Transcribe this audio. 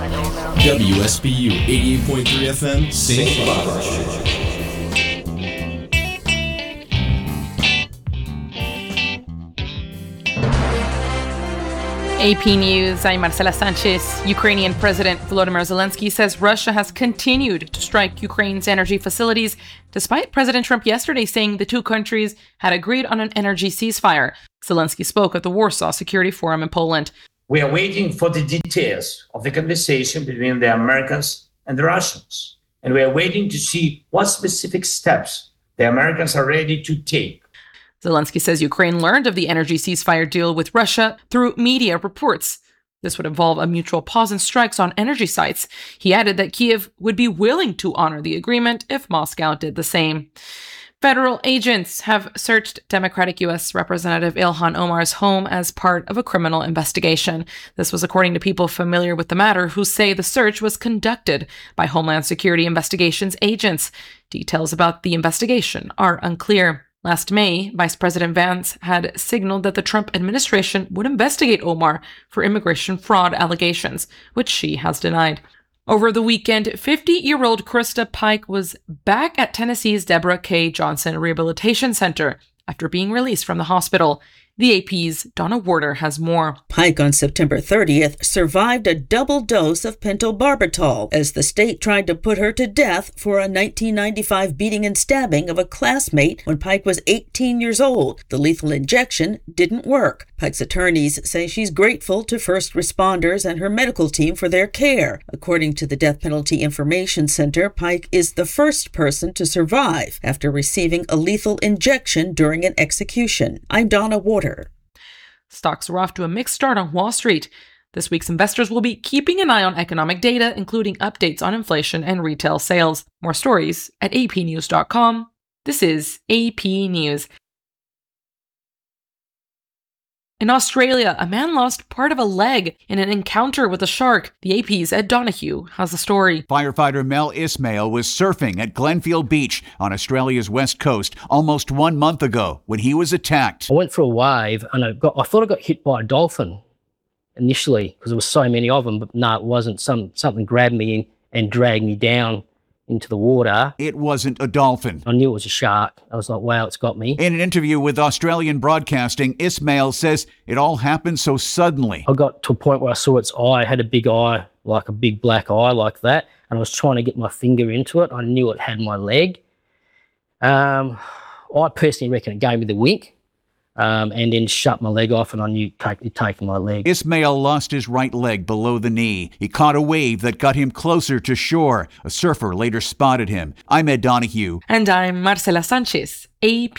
WSBU 88.3 FM, St. Barbara. AP News, I'm Marcela Sanchez. Ukrainian President Volodymyr Zelensky says Russia has continued to strike Ukraine's energy facilities, despite President Trump yesterday saying the two countries had agreed on an energy ceasefire. Zelensky spoke at the Warsaw Security Forum in Poland. We are waiting for the details of the conversation between the Americans and the Russians. And we are waiting to see what specific steps the Americans are ready to take. Zelensky says Ukraine learned of the energy ceasefire deal with Russia through media reports. This would involve a mutual pause in strikes on energy sites. He added that Kyiv would be willing to honor the agreement if Moscow did the same. Federal agents have searched Democratic U.S. Representative Ilhan Omar's home as part of a criminal investigation. This was according to people familiar with the matter who say the search was conducted by Homeland Security Investigations agents. Details about the investigation are unclear. Last May, Vice President Vance had signaled that the Trump administration would investigate Omar for immigration fraud allegations, which she has denied. Over the weekend, 50-year-old Krista Pike was back at Tennessee's Deborah K. Johnson Rehabilitation Center after being released from the hospital. The AP's Donna Warder has more. Pike on September 30th survived a double dose of pentobarbital as the state tried to put her to death for a 1995 beating and stabbing of a classmate when Pike was 18 years old. The lethal injection didn't work. Pike's attorneys say she's grateful to first responders and her medical team for their care. According to the Death Penalty Information Center, Pike is the first person to survive after receiving a lethal injection during an execution. I'm Donna Warder. Stocks are off to a mixed start on Wall Street. This week's investors will be keeping an eye on economic data, including updates on inflation and retail sales. More stories at apnews.com. This is AP News. In Australia, a man lost part of a leg in an encounter with a shark. The AP's Ed Donahue has the story. Firefighter Mel Ismail was surfing at Glenfield Beach on Australia's west coast almost 1 month ago when he was attacked. I went for a wave and I thought I got hit by a dolphin initially because there were so many of them, but no, it wasn't. Something grabbed me and dragged me down into the water. It wasn't a dolphin. I knew it was a shark. I was like, wow, it's got me. In an interview with Australian Broadcasting, Ismail says it all happened so suddenly. I got to a point where I saw its eye. It had a big eye, like a big black eye like that, and I was trying to get my finger into it. I knew it had my leg. I personally reckon it gave me the wink. And then shut my leg off and I knew it taken my leg. Ismail lost his right leg below the knee. He caught a wave that got him closer to shore. A surfer later spotted him. I'm Ed Donahue. And I'm Marcela Sanchez, AP